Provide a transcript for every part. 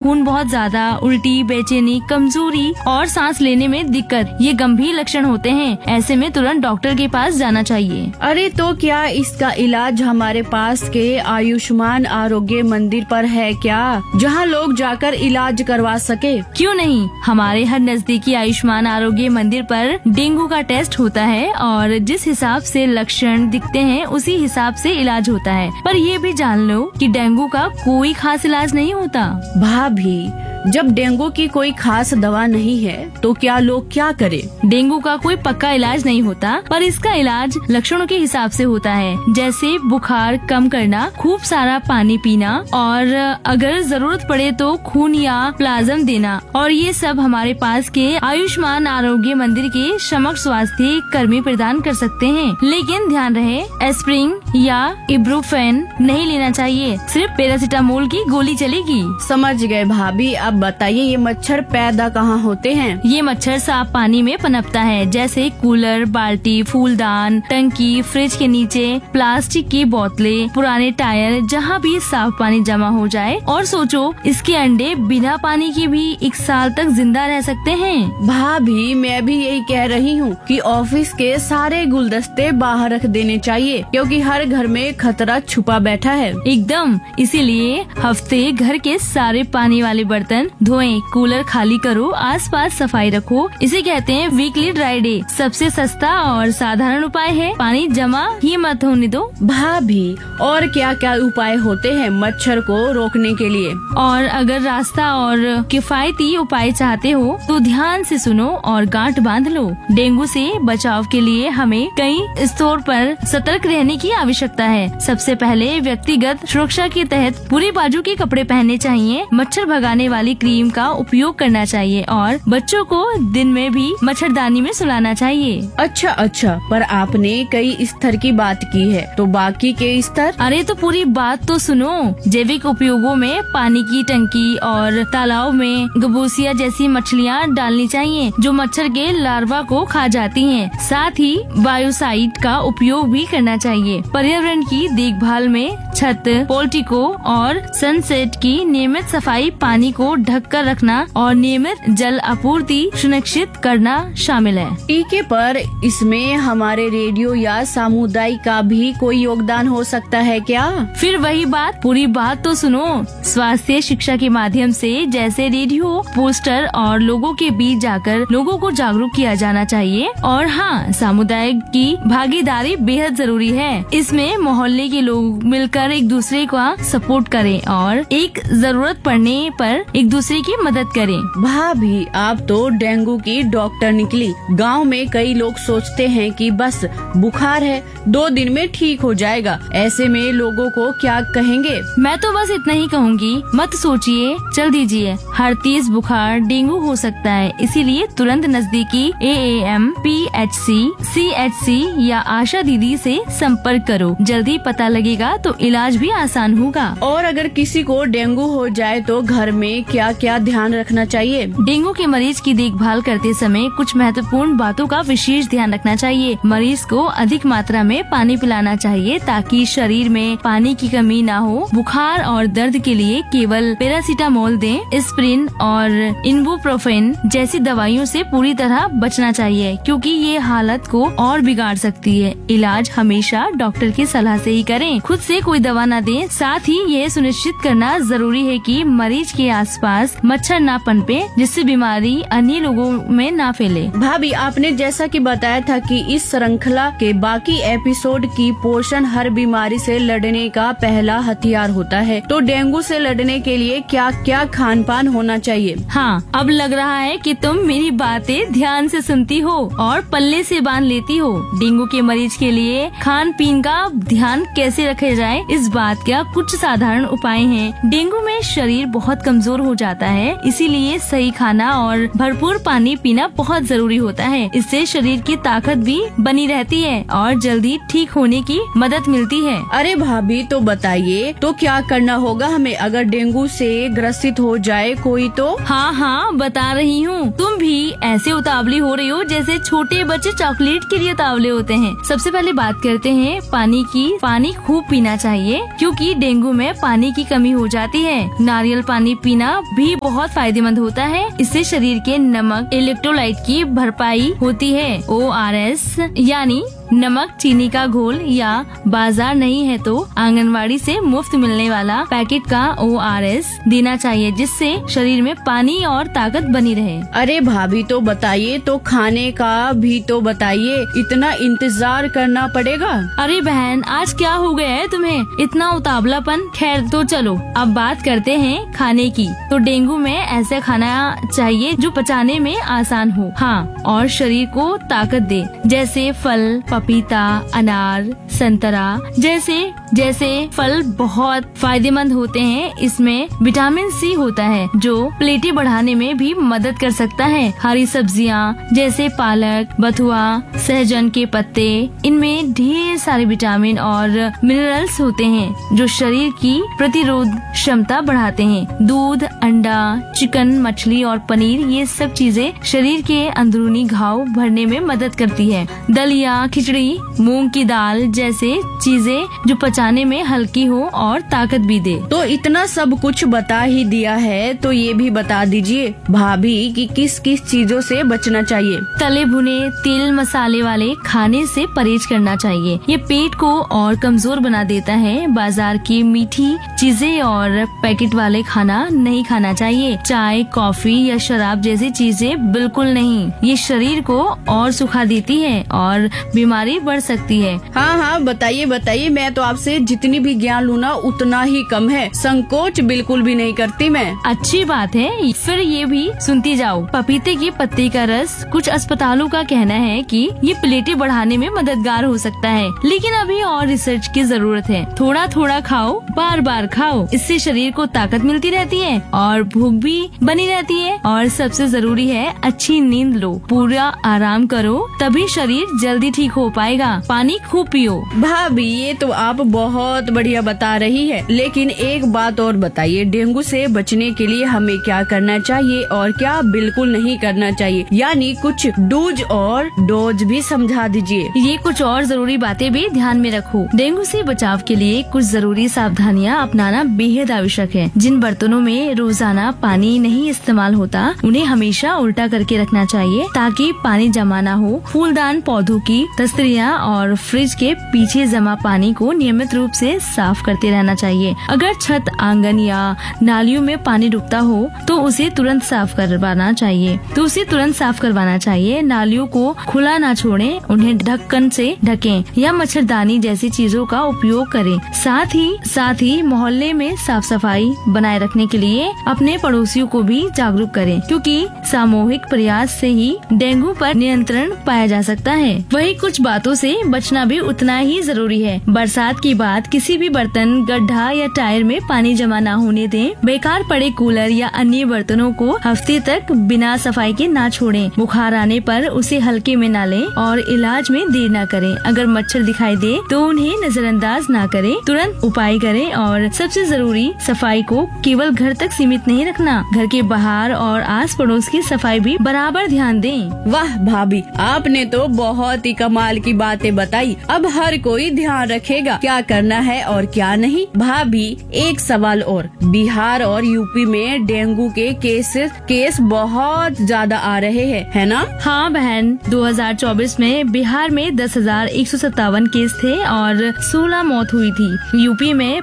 खून बहुत ज्यादा, उल्टी, बेचैनी, कमजोरी और सांस लेने में दिक्कत, ये गंभीर लक्षण होते हैं। ऐसे में तुरंत डॉक्टर के पास जाना चाहिए। अरे तो क्या इसका इलाज हमारे पास के आयुष्मान आरोग्य मंदिर पर है क्या, जहां लोग जाकर इलाज करवा सके? क्यों नहीं, हमारे हर नजदीकी आयुष्मान आरोग्य मंदिर पर डेंगू का टेस्ट होता है और जिस हिसाब से लक्षण दिखते हैं उसी हिसाब से इलाज होता है। पर ये भी जान लो कि डेंगू का कोई खास इलाज नहीं होता। भाभी, जब डेंगू की कोई खास दवा नहीं है तो क्या लोग क्या करें? डेंगू का कोई पक्का इलाज नहीं होता, पर इसका इलाज लक्षणों के हिसाब से होता है, जैसे बुखार कम करना, खूब सारा पानी पीना और अगर जरूरत पड़े तो खून या प्लाज्मा देना। और ये सब हमारे पास के आयुष्मान आरोग्य मंदिर के समक्ष स्वास्थ्य कर्मी प्रदान कर सकते हैं। लेकिन ध्यान रहे, एस्प्रिन या इब्रुफेन नहीं लेना चाहिए, सिर्फ पैरासीटामोल की गोली चलेगी। समझ गए भाभी। अब बताइए, ये मच्छर पैदा कहाँ होते हैं? ये मच्छर साफ पानी में पनपता है, जैसे कूलर, बाल्टी, फूलदान, टंकी, फ्रिज के नीचे, प्लास्टिक की बोतलें, पुराने टायर, जहाँ भी साफ पानी जमा हो जाए। और सोचो, इसके अंडे बिना पानी के भी 1 साल तक जिंदा रह सकते हैं। भाभी, मैं भी यही कह रही हूँ कि ऑफिस के सारे गुलदस्ते बाहर रख देने चाहिए, क्योंकि हर घर में खतरा छुपा बैठा है। एकदम, इसीलिए हफ्ते घर के सारे पानी वाले बर्तन धोएं, कूलर खाली करो, आसपास सफाई रखो। इसे कहते हैं वीकली ड्राई डे। सबसे सस्ता और साधारण उपाय है, पानी जमा ही मत होने दो। भाभी, और क्या क्या उपाय होते हैं मच्छर को रोकने के लिए? और अगर रास्ता और किफायती उपाय चाहते हो तो ध्यान से सुनो और गांठ बांध लो। डेंगू से बचाव के लिए हमें कई स्तरों पर सतर्क रहने की आवश्यकता है। सबसे पहले व्यक्तिगत सुरक्षा के तहत पूरे बाजू के कपड़े पहनने चाहिए, मच्छर भगाने वाली क्रीम का उपयोग करना चाहिए और बच्चों को दिन में भी मच्छरदानी में सुलाना चाहिए। अच्छा, पर आपने कई स्तर की बात की है, तो बाकी के स्तर? अरे तो पूरी बात तो सुनो। जैविक उपयोगों में पानी की टंकी और तालाब में गबूसिया जैसी मछलियाँ डालनी चाहिए, जो मच्छर के लार्वा को खा जाती हैं। साथ ही बायोसाइड का उपयोग भी करना चाहिए। पर्यावरण की देखभाल में छत, पोर्टिको और सनसेट की नियमित सफाई, पानी को ढककर रखना और नियमित जल आपूर्ति सुनिश्चित करना शामिल है। टीके पर इसमें हमारे रेडियो या सामुदायिक का भी कोई योगदान हो सकता है क्या? फिर वही बात, पूरी बात तो सुनो। स्वास्थ्य शिक्षा के माध्यम से, जैसे रेडियो, पोस्टर और लोगों के बीच जाकर लोगों को जागरूक किया जाना चाहिए। और हाँ, सामुदायिक की भागीदारी बेहद जरूरी है। इसमें मोहल्ले के लोग मिलकर एक दूसरे का सपोर्ट करें और एक जरूरत पड़ने पर एक दूसरे की मदद करें। भाभी, आप तो डेंगू की डॉक्टर निकली। गांव में कई लोग सोचते हैं कि बस बुखार है, 2 दिन में ठीक हो जाएगा। ऐसे में लोगों को क्या कहेंगे? मैं तो बस इतना ही कहूँगी, मत सोचिए, चल दीजिए। हर तेज बुखार डेंगू हो सकता है, इसीलिए तुरंत नजदीकी AAM, PHC, CHC या आशा दीदी से संपर्क करो। जल्दी पता लगेगा तो इलाज भी आसान होगा। और अगर किसी को डेंगू हो जाए तो घर में क्या क्या ध्यान रखना चाहिए? डेंगू के मरीज की देखभाल करते समय कुछ महत्वपूर्ण बातों का विशेष ध्यान रखना चाहिए। मरीज को अधिक मात्रा में पानी पिलाना चाहिए ताकि शरीर में पानी की कमी ना हो। बुखार और दर्द के लिए केवल पैरासीटामोल दें। एस्प्रिन और इब्रुफेन जैसी दवाइयों से पूरी तरह बचना चाहिए, क्योंकि ये हालत को और बिगाड़ सकती है। इलाज हमेशा डॉक्टर की सलाह से ही करें, खुद से कोई दवा न दें। साथ ही ये सुनिश्चित करना जरूरी है कि मरीज के आसपास मच्छर ना पनपे, जिससे बीमारी अन्य लोगों में ना फैले। भाभी, आपने जैसा कि बताया था कि इस श्रृंखला के बाकी एपिसोड की पोषण हर बीमारी से लड़ने का पहला हथियार होता है, तो डेंगू से लड़ने के लिए क्या क्या खान पान होना चाहिए? हाँ, अब लग रहा है कि तुम मेरी बातें ध्यान से सुनती हो और पल्ले से बांध लेती हो। डेंगू के मरीज के लिए खान पीन का ध्यान कैसे रखे जाए, इस बात का कुछ साधारण उपाय हैं। डेंगू में शरीर बहुत कमजोर हो जाता है, इसीलिए सही खाना और भरपूर पानी पीना बहुत जरूरी होता है। इससे शरीर की ताकत भी बनी रहती है और जल्दी ठीक होने की मदद मिलती है। अरे भाभी, तो बताइए, तो क्या करना होगा हमें अगर डेंगू से ग्रसित हो जाए कोई तो? हाँ, बता रही हूँ। तुम भी ऐसे उतावली हो रही हो जैसे छोटे बच्चे चॉकलेट के लिए उतावले होते हैं। सबसे पहले बात करते हैं पानी की। पानी खूब पीना चाहिए, क्योंकि डेंगू में पानी की कमी हो जाती है। नारियल पानी पीना भी बहुत फायदेमंद होता है। इससे शरीर के नमक इलेक्ट्रोलाइट की भरपाई होती है। ORS यानी नमक चीनी का घोल या बाजार नहीं है तो आंगनवाड़ी से मुफ्त मिलने वाला पैकेट का ORS देना चाहिए, जिससे शरीर में पानी और ताकत बनी रहे। अरे भाभी तो बताइए, तो खाने का भी तो बताइए, इतना इंतजार करना पड़ेगा? अरे बहन, आज क्या हो गया है तुम्हें, इतना उतावलापन? खैर तो चलो अब बात करते हैं खाने की। तो डेंगू में ऐसा खाना चाहिए जो पचाने में आसान हो, हाँ, और शरीर को ताकत दे, जैसे फल, पपीता, अनार, संतरा जैसे फल बहुत फायदेमंद होते हैं। इसमें विटामिन C होता है जो प्लेटें बढ़ाने में भी मदद कर सकता है। हरी सब्जियां जैसे पालक, बथुआ, सहजन के पत्ते, इनमें ढेर सारे विटामिन और मिनरल्स होते हैं जो शरीर की प्रतिरोध क्षमता बढ़ाते हैं। दूध, अंडा, चिकन, मछली और पनीर, ये सब चीजें शरीर के अंदरूनी घाव भरने में मदद करती है। दलिया, खिचड़ी, मूंग की दाल जैसे चीजें जो पचाने में हल्की हो और ताकत भी दे। तो इतना सब कुछ बता ही दिया है, तो ये भी बता दीजिए भाभी कि किस किस चीजों से बचना चाहिए? तले भुने तेल मसाले वाले खाने से परहेज करना चाहिए। ये पेट को और कमजोर बना देता है। बाजार की मीठी चीजें और पैकेट वाले खाना नहीं खाना चाहिए। चाय, कॉफी या शराब जैसी चीजें बिल्कुल नहीं। ये शरीर को और सुखा देती है और बीमारी बढ़ सकती है। हाँ, बताइए, मैं तो आपसे जितनी भी ज्ञान लूँ ना उतना ही कम है। संकोच बिल्कुल भी नहीं करती मैं। अच्छी बात है, फिर ये भी सुनती जाओ। पपीते की पत्ती का रस, कुछ अस्पतालों का कहना है कि ये प्लेटें बढ़ाने में मददगार हो सकता है, लेकिन अभी और रिसर्च की जरूरत है। थोड़ा थोड़ा खाओ, बार बार खाओ, इससे शरीर को ताकत मिलती रहती है और भूख भी बनी रहती है। और सबसे जरूरी है अच्छी नींद लो, पूरा आराम करो, तभी शरीर जल्दी ठीक हो पाएगा। पानी खूब पियो। भाभी ये तो आप बहुत बढ़िया बता रही है, लेकिन एक बात और बताइए, डेंगू से बचने के लिए हमें क्या करना चाहिए और क्या बिल्कुल नहीं करना चाहिए? यानी कुछ डूज और डोज भी समझा दीजिए। ये कुछ और जरूरी बातें भी ध्यान में रखो। डेंगू से बचाव के लिए कुछ जरूरी सावधानियां अपनाना बेहद आवश्यक है। जिन बर्तनों में रोजाना पानी नहीं इस्तेमाल होता, उन्हें हमेशा उल्टा करके रखना चाहिए ताकि पानी जमा न हो। फूलदान, पौधों की तस्तरियां और फ्रिज के पीछे जमा पानी को नियमित रूप से साफ करते रहना चाहिए। अगर छत, आंगन या नालियों में पानी रुकता हो तो उसे तुरंत साफ करवाना चाहिए। नालियों को खुला ना छोड़ें, उन्हें ढक्कन से ढकें या मच्छरदानी जैसी चीजों का उपयोग करें। साथ ही मोहल्ले में साफ सफाई बनाए रखने के लिए अपने पड़ोसियों को भी जागरूक करें, क्योंकि सामूहिक प्रयास से ही डेंगू पर नियंत्रण पाया जा सकता है। वही कुछ बातों से बचना भी उतना ही जरूरी है। बरसात की बात, किसी भी बर्तन, गड्ढा या टायर में पानी जमा न होने दें। बेकार पड़े कूलर या अन्य बर्तनों को हफ्ते तक बिना सफाई के ना छोड़ें। बुखार आने पर उसे हल्के में ना लें और इलाज में देर न करें। अगर मच्छर दिखाई दे तो उन्हें नजरअंदाज ना करें, तुरंत उपाय करें। और सबसे जरूरी, सफाई को केवल घर तक सीमित नहीं रखना, घर के बाहर और आस पड़ोस की सफाई भी बराबर ध्यान दें। वाह भाभी, आपने तो बहुत ही कमाल की बातें बताई। अब हर कोई ध्यान रखेगा क्या करना है और क्या नहीं। भाभी एक सवाल और, बिहार और यूपी में डेंगू के केस बहुत ज्यादा आ रहे हैं, है ना? हाँ बहन, 2024 में बिहार में 10,157 केस थे और 16 मौत हुई थी। यूपी में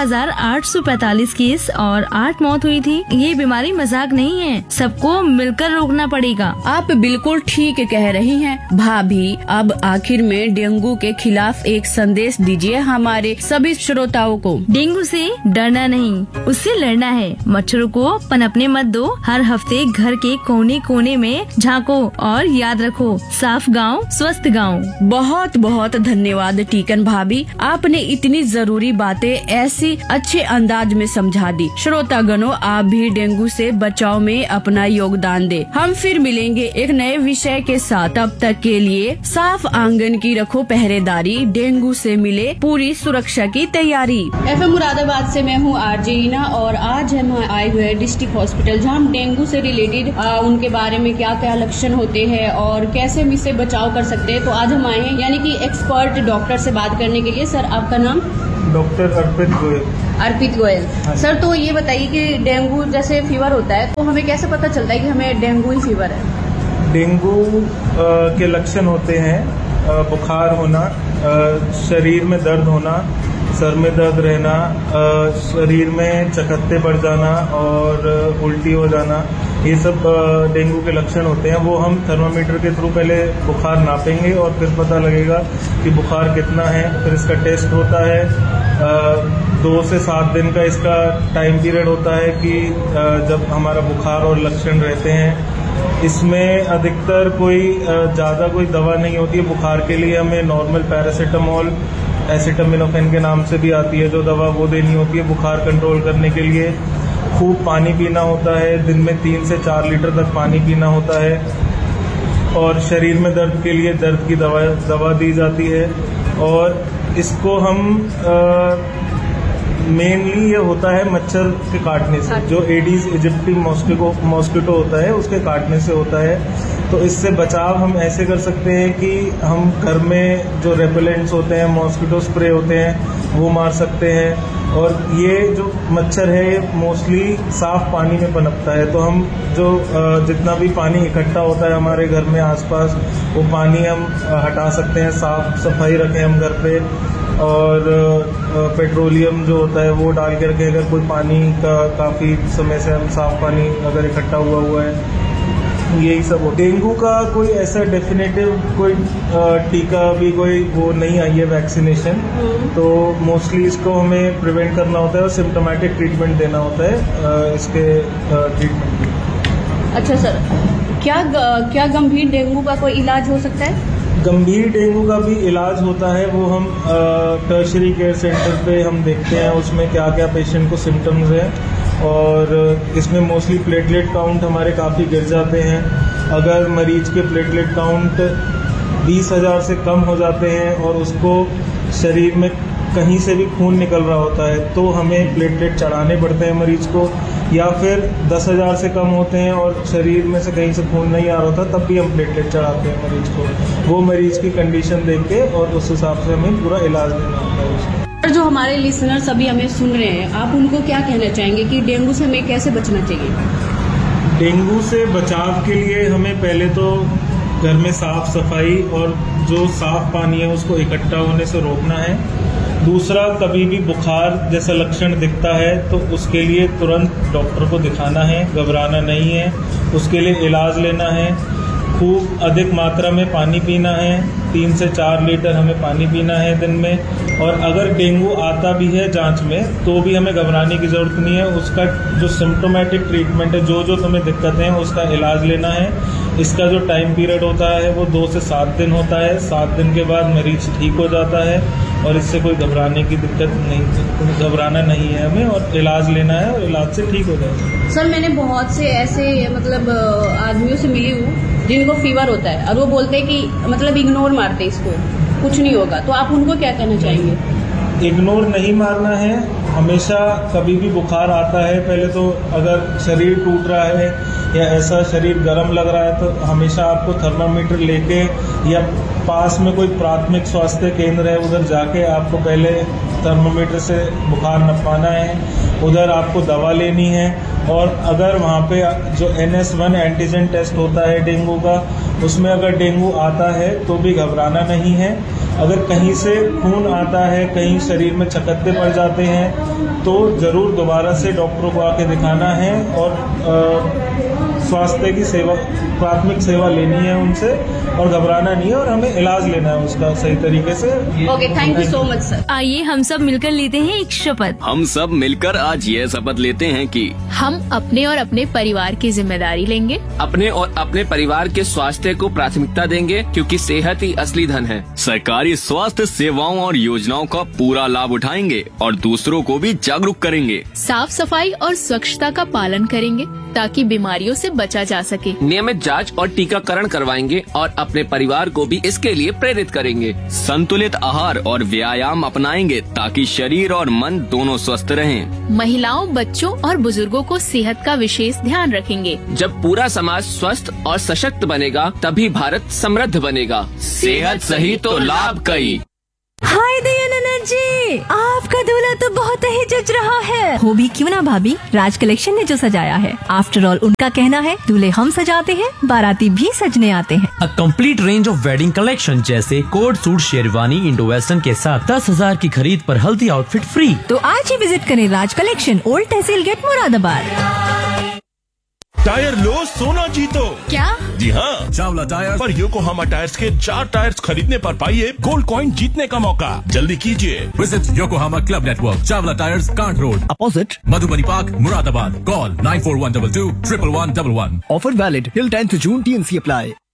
15,845 केस और 8 मौत हुई थी। ये बीमारी मजाक नहीं है, सबको मिलकर रोकना पड़ेगा। आप बिल्कुल ठीक कह रही हैं। भाभी अब आखिर में डेंगू के खिलाफ एक संदेश दीजिए हमारे सभी श्रोताओं को। डेंगू से डरना नहीं, उससे लड़ना है। मच्छरों को पनपने मत दो। हर हफ्ते घर के कोने कोने में झांको और याद रखो, साफ गांव स्वस्थ गांव। बहुत बहुत धन्यवाद टीकन भाभी, आपने इतनी जरूरी बातें ऐसी अच्छे अंदाज में समझा दी। श्रोतागणों, आप भी डेंगू से बचाव में अपना योगदान दे। हम फिर मिलेंगे एक नए विषय के साथ। तब तक के लिए साफ आंगन की रखो पहरेदारी, डेंगू से मिले पूरी सुरक्षा की तैयारी। FM मुरादाबाद से मैं हूँ RJ हीना और आज हम आए हुए डिस्ट्रिक्ट हॉस्पिटल, जहाँ हम डेंगू से रिलेटेड उनके बारे में क्या क्या लक्षण होते हैं और कैसे हम इससे बचाव कर सकते हैं। तो आज हम आए हैं यानी कि एक्सपर्ट डॉक्टर से बात करने के लिए। सर, आपका नाम? डॉक्टर अर्पित गोयल। अर्पित गोयल। सर, तो ये बताइए कि डेंगू जैसे फीवर होता है तो हमें कैसे पता चलता है कि हमें डेंगू ही फीवर है? डेंगू के लक्षण होते हैं बुखार होना, शरीर में दर्द होना, सर में दर्द रहना, शरीर में चकत्ते पड़ जाना और उल्टी हो जाना, ये सब डेंगू के लक्षण होते हैं। वो हम थर्मामीटर के थ्रू पहले बुखार नापेंगे और फिर पता लगेगा कि बुखार कितना है। फिर इसका टेस्ट होता है, 2 से 7 दिन का इसका टाइम पीरियड होता है कि जब हमारा बुखार और लक्षण रहते हैं। इसमें अधिकतर कोई ज़्यादा कोई दवा नहीं होती है। बुखार के लिए हमें नॉर्मल पैरासीटामोल, एसिटामिनोफेन के नाम से भी आती है जो दवा, वो देनी होती है बुखार कंट्रोल करने के लिए। खूब पानी पीना होता है, दिन में 3 से 4 लीटर तक पानी पीना होता है। और शरीर में दर्द के लिए दर्द की दवा दी जाती है। और इसको हम मेनली ये होता है मच्छर के काटने से, जो एडीज इजिप्टी मॉस्किटो होता है उसके काटने से होता है। तो इससे बचाव हम ऐसे कर सकते हैं कि हम घर में जो रेपेलेंट्स होते हैं, मॉस्किटो स्प्रे होते हैं, वो मार सकते हैं। और ये जो मच्छर है ये मोस्टली साफ पानी में पनपता है। तो हम जो जितना भी पानी इकट्ठा होता है हमारे घर में आसपास, वो पानी हम हटा सकते हैं, साफ सफाई रखें हम घर पे। और पेट्रोलियम जो होता है वो डाल के रखें अगर कोई पानी का काफ़ी समय से हम साफ पानी अगर इकट्ठा हुआ है। यही सब हो। डेंगू का कोई ऐसा डेफिनेटिव कोई टीका भी कोई वो नहीं आई है, वैक्सीनेशन। तो मोस्टली इसको हमें प्रिवेंट करना होता है और सिम्टोमेटिक ट्रीटमेंट देना होता है इसके ट्रीटमेंट की। अच्छा सर, क्या गंभीर डेंगू का कोई इलाज हो सकता है? गंभीर डेंगू का भी इलाज होता है, वो हम टर्शरी केयर सेंटर पे हम देखते हैं उसमें क्या क्या पेशेंट को सिम्टम्स हैं। और इसमें मोस्टली प्लेटलेट काउंट हमारे काफ़ी गिर जाते हैं। अगर मरीज के प्लेटलेट काउंट 20,000 से कम हो जाते हैं और उसको शरीर में कहीं से भी खून निकल रहा होता है तो हमें प्लेटलेट चढ़ाने पड़ते हैं मरीज को। या फिर 10,000 से कम होते हैं और शरीर में से कहीं से खून नहीं आ रहा होता तब भी हम प्लेटलेट चढ़ाते हैं मरीज को। वो मरीज की कंडीशन देख के और उस हिसाब से हमें पूरा इलाज देना होता है उसको। जो हमारे लिसनर्स अभी हमें सुन रहे हैं, आप उनको क्या कहना चाहेंगे कि डेंगू से हमें कैसे बचना चाहिए? डेंगू से बचाव के लिए हमें पहले तो घर में साफ सफाई और जो साफ पानी है उसको इकट्ठा होने से रोकना है। दूसरा, कभी भी बुखार जैसा लक्षण दिखता है तो उसके लिए तुरंत डॉक्टर को दिखाना है, घबराना नहीं है, उसके लिए इलाज लेना है। खूब अधिक मात्रा में पानी पीना है, 3 से 4 लीटर हमें पानी पीना है दिन में। और अगर डेंगू आता भी है जांच में तो भी हमें घबराने की जरूरत नहीं है। उसका जो सिम्टोमेटिक ट्रीटमेंट है, जो तुम्हें दिक्कतें हैं उसका इलाज लेना है। इसका जो टाइम पीरियड होता है वो 2 से 7 दिन होता है। 7 दिन के बाद मरीज ठीक हो जाता है और इससे कोई घबराने की दिक्कत नहीं, घबराना नहीं है हमें और इलाज लेना है और इलाज से ठीक हो जाएगा। सर, मैंने बहुत से ऐसे आदमियों से मिली हूँ जिनको फीवर होता है और वो बोलते हैं कि इग्नोर मारते इसको, कुछ नहीं होगा। तो आप उनको क्या कहना चाहेंगे? इग्नोर नहीं मारना है। हमेशा कभी भी बुखार आता है, पहले तो अगर शरीर टूट रहा है या ऐसा शरीर गर्म लग रहा है तो हमेशा आपको थर्मामीटर लेके या पास में कोई प्राथमिक स्वास्थ्य केंद्र है उधर जाके आपको पहले थर्मामीटर से बुखार नपाना है। उधर आपको दवा लेनी है। और अगर वहाँ पे जो NS1 एंटीजन टेस्ट होता है डेंगू का, उसमें अगर डेंगू आता है तो भी घबराना नहीं है। अगर कहीं से खून आता है, कहीं शरीर में चकत्ते पड़ जाते हैं तो जरूर दोबारा से डॉक्टरों को आके दिखाना है और स्वास्थ्य की सेवा, प्राथमिक सेवा लेनी है उनसे और घबराना नहीं है और हमें इलाज लेना है उसका सही तरीके से। Okay, thank you so much sir. आइए हम सब मिलकर लेते हैं एक शपथ। हम सब मिलकर आज ये शपथ लेते हैं कि हम अपने और अपने परिवार की जिम्मेदारी लेंगे, अपने और अपने परिवार के स्वास्थ्य को प्राथमिकता देंगे क्योंकि सेहत ही असली धन है। सरकारी स्वास्थ्य सेवाओं और योजनाओं का पूरा लाभ उठाएंगे और दूसरों को भी जागरूक करेंगे। साफ सफाई और स्वच्छता का पालन करेंगे ताकि बीमारियों से बचा जा सके। नियमित जांच और टीकाकरण करवाएंगे और अपने परिवार को भी इसके लिए प्रेरित करेंगे। संतुलित आहार और व्यायाम अपनाएंगे ताकि शरीर और मन दोनों स्वस्थ रहें। महिलाओं, बच्चों और बुजुर्गों को सेहत का विशेष ध्यान रखेंगे। जब पूरा समाज स्वस्थ और सशक्त बनेगा तभी भारत समृद्ध बनेगा। सेहत सही तो लाभ कई। हाय दयानंद जी, आपका दूल्हा तो बहुत ही जच रहा है। हो भी क्यों ना भाभी, राज कलेक्शन ने जो सजाया है। आफ्टर ऑल उनका कहना है दूल्हे हम सजाते हैं, बाराती भी सजने आते हैं। A complete range of wedding collection जैसे coat suit, sherwani, Indo western के साथ 10,000 की खरीद पर हल्दी आउटफिट फ्री। तो आज ही विजिट करें राज कलेक्शन, ओल्ड तहसील गेट, मुरादाबाद। टायर लो सोना जीतो। क्या? जी हाँ, चावला टायर पर योकोहामा टायर्स के 4 टायर्स खरीदने पर पाइए गोल्ड कॉइन जीतने का मौका। जल्दी कीजिए। Visit Yokohama club network, Chawla tyres, can't road, opposite Madhubani park, Moradabad. Call 9412211111। Offer valid till 10th June, TNC apply.